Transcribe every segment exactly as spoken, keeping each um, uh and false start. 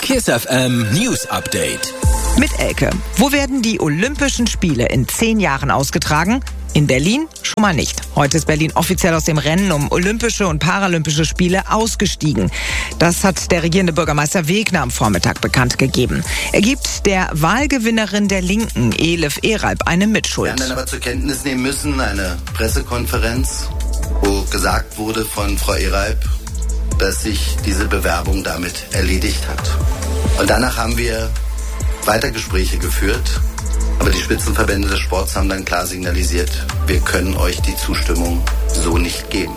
Kiss F M News Update. Mit Elke. Wo werden die Olympischen Spiele in zehn Jahren ausgetragen? In Berlin schon mal nicht. Heute ist Berlin offiziell aus dem Rennen um Olympische und Paralympische Spiele ausgestiegen. Das hat der regierende Bürgermeister Wegner am Vormittag bekannt gegeben. Er gibt der Wahlgewinnerin der Linken, Elif Eralp, eine Mitschuld. Wir haben dann aber zur Kenntnis nehmen müssen, eine Pressekonferenz, wo gesagt wurde von Frau Eralp, dass sich diese Bewerbung damit erledigt hat. Und danach haben wir weiter Gespräche geführt. Aber die Spitzenverbände des Sports haben dann klar signalisiert, wir können euch die Zustimmung so nicht geben.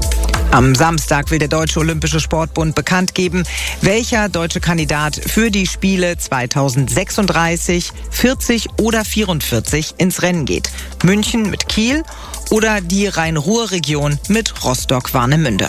Am Samstag will der Deutsche Olympische Sportbund bekannt geben, welcher deutsche Kandidat für die Spiele zweitausendsechsunddreißig, vierzig oder vierundvierzig ins Rennen geht. München mit Kiel oder die Rhein-Ruhr-Region mit Rostock-Warnemünde.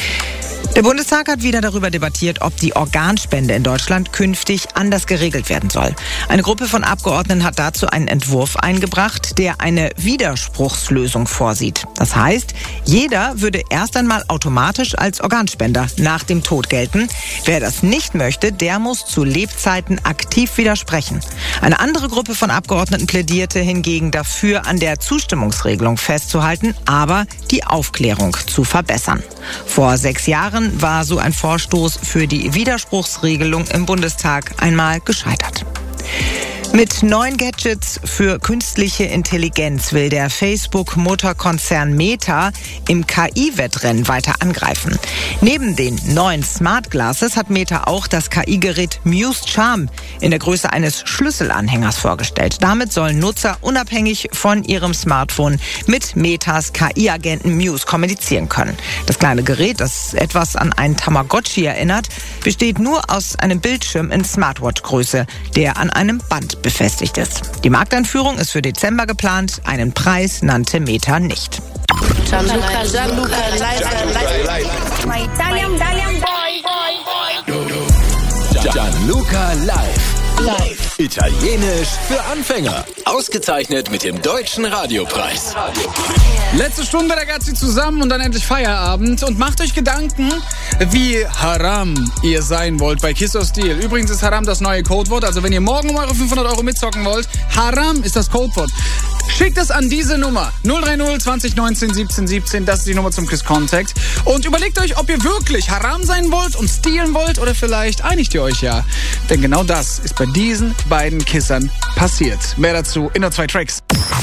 Der Bundestag hat wieder darüber debattiert, ob die Organspende in Deutschland künftig anders geregelt werden soll. Eine Gruppe von Abgeordneten hat dazu einen Entwurf eingebracht, der eine Widerspruchslösung vorsieht. Das heißt, jeder würde erst einmal automatisch als Organspender nach dem Tod gelten. Wer das nicht möchte, der muss zu Lebzeiten aktiv widersprechen. Eine andere Gruppe von Abgeordneten plädierte hingegen dafür, an der Zustimmungsregelung festzuhalten, aber die Aufklärung zu verbessern. Vor sechs Jahren war so ein Vorstoß für die Widerspruchsregelung im Bundestag einmal gescheitert. Mit neuen Gadgets für künstliche Intelligenz will der Facebook-Mutterkonzern Meta im K I-Wettrennen weiter angreifen. Neben den neuen Smart Glasses hat Meta auch das K I-Gerät Muse Charm in der Größe eines Schlüsselanhängers vorgestellt. Damit sollen Nutzer unabhängig von ihrem Smartphone mit Metas K I-Agenten Muse kommunizieren können. Das kleine Gerät, das etwas an einen Tamagotchi erinnert, besteht nur aus einem Bildschirm in Smartwatch-Größe, der an einem Band befestigt ist. Die Markteinführung ist für Dezember geplant. Einen Preis nannte Meta nicht. Gianluca, Gianluca, Gianluca Live. Live. Italienisch für Anfänger. Ausgezeichnet mit dem Deutschen Radiopreis. Letzte Stunde, ragazzi, zusammen und dann endlich Feierabend. Und macht euch Gedanken, wie haram ihr sein wollt bei Kiss or Steal. Übrigens ist haram das neue Codewort. Also wenn ihr morgen um eure fünfhundert Euro mitzocken wollt, haram ist das Codewort. Schickt es an diese Nummer null drei null zwanzig neunzehn siebzehn siebzehn. Das ist die Nummer zum Kiss Contact. Und überlegt euch, ob ihr wirklich haram sein wollt und stealen wollt oder vielleicht einigt ihr euch ja. Denn genau das ist bei diesen beiden Kissern passiert. Mehr dazu in nur zwei Tracks.